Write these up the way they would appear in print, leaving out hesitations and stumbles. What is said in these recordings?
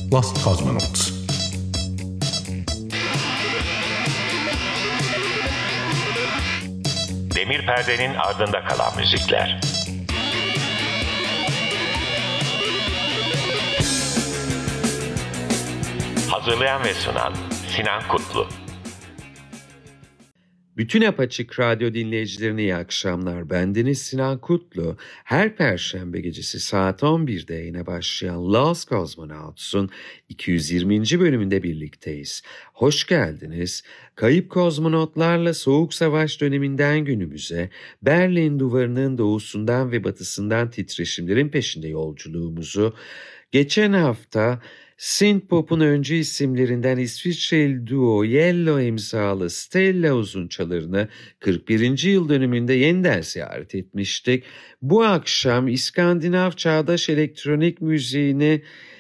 Lost Cosmonauts. Demir perdenin ardında kalan müzikler. Hazırlayan ve sunan Sinan Kutlu. Bütün Apaçık Radyo dinleyicilerine iyi akşamlar. Bendeniz Sinan Kutlu. Her Perşembe gecesi saat 11'de yayına başlayan Lost Cosmonauts'un 220. bölümünde birlikteyiz. Hoş geldiniz. Kayıp kozmonotlarla Soğuk Savaş döneminden günümüze, Berlin Duvarı'nın doğusundan ve batısından titreşimlerin peşinde yolculuğumuzu, geçen hafta Synthpop'un öncü isimlerinden İsviçreli duo Yellow imzalı Stella uzunçalarını 41. yıl dönümünde yeniden ziyaret etmiştik. Bu akşam İskandinav çağdaş elektronik müziğini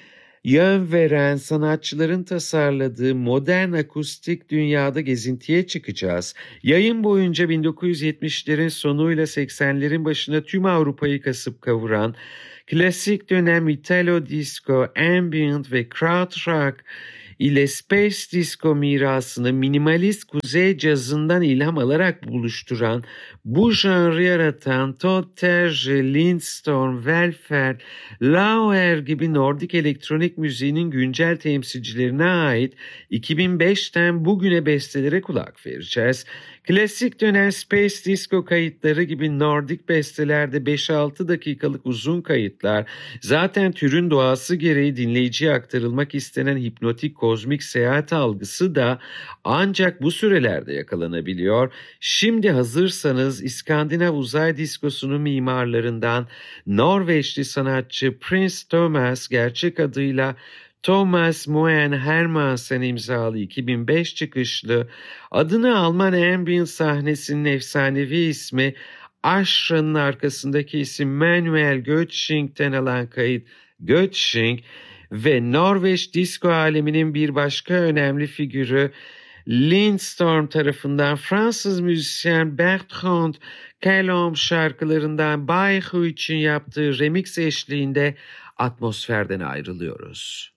yön veren sanatçıların tasarladığı modern akustik dünyada gezintiye çıkacağız. Yayın boyunca 1970'lerin sonuyla 80'lerin başına tüm Avrupa'yı kasıp kavuran klasik dönem Italo Disco, Ambient ve Krautrock ile Space Disco mirasını minimalist kuzey cazından ilham alarak buluşturan, bu janrı yaratan Todd Terje, Lindstorm, Welfare, Lauer gibi Nordik elektronik müziğinin güncel temsilcilerine ait 2005'ten bugüne bestelere kulak vereceğiz. Klasik dönem Space Disco kayıtları gibi Nordik bestelerde 5-6 dakikalık uzun kayıtlar zaten türün doğası gereği dinleyiciye aktarılmak istenen hipnotik kozmik seyahat algısı da ancak bu sürelerde yakalanabiliyor. Şimdi hazırsanız İskandinav uzay diskosunun mimarlarından Norveçli sanatçı Prince Thomas, gerçek adıyla Thomas Moen Hermansen imzalı 2005 çıkışlı, adını Alman ambient sahnesinin efsanevi ismi Ashra'nın arkasındaki isim Manuel Göttsching'ten alan kayıt Göttsching ve Norveç disco aleminin bir başka önemli figürü Lindstorm tarafından Fransız müzisyen Bertrand Calom şarkılarından Bayhu için yaptığı remix eşliğinde atmosferden ayrılıyoruz.